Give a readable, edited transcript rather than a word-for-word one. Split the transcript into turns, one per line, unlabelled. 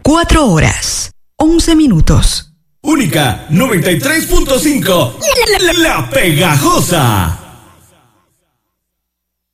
4 horas, 11 minutos.
Única 93.5. La Pegajosa.